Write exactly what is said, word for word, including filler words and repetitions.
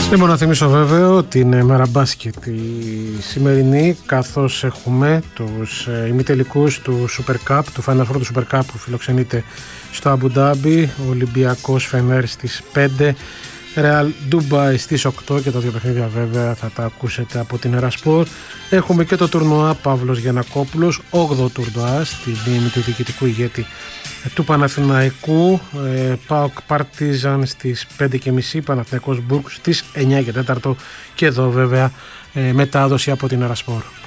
Λοιπόν, να θυμίσω βέβαια ότι είναι μέρα μπάσκετ η σημερινή, καθώς έχουμε τους ημιτελικούς του Super Cup, του Final Four του Super Cup που φιλοξενείται στο Αμπου Ντάμπι, ο Ολυμπιακός Φενέρ στις πέντε, Real Dubai στις οκτώ και τα δύο παιχνίδια βέβαια θα τα ακούσετε από την Ερασπορ. Έχουμε και το τουρνουά Παύλος Γιαννακόπουλος, όγδοο τουρνουά στη μνήμη του διοικητικού ηγέτη του Παναθηναϊκού, ε, ΠΑΟΚ Παρτίζαν στις πέντε και μισή, Παναθηναϊκός Μπουργκ στις εννιά και τέσσερα και εδώ βέβαια ε, μετάδοση από την Ερασπορ.